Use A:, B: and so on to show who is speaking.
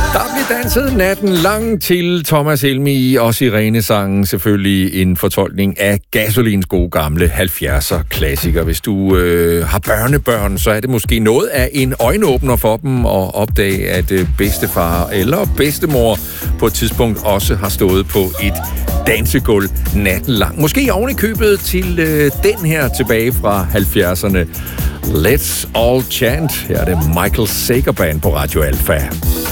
A: Der blev danset natten lang til Thomas Helmig og Sirene-sangen. Selvfølgelig en fortolkning af Gasolins gode gamle 70'er klassiker. Hvis du har børnebørn, så er det måske noget af en øjenåbner for dem at opdage, at bedstefar eller bedstemor på et tidspunkt også har stået på et dansegulv natten lang. Måske oven i købet til den her tilbage fra 70'erne. Let's All Chant. Her er det Michael Sager Band på Radio Alpha.